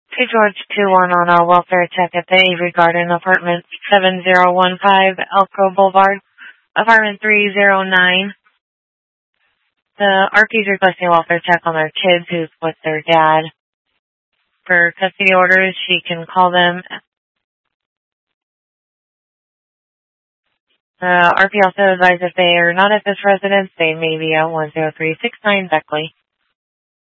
To George 2-1 on a welfare check at the Avery Garden, apartment 7015 Elko Boulevard, apartment 309. The RP's requesting a welfare check on their kids who's with their dad. For custody orders, she can call them. The RP also advised if they are not at this residence, they may be at 10369 Beckley.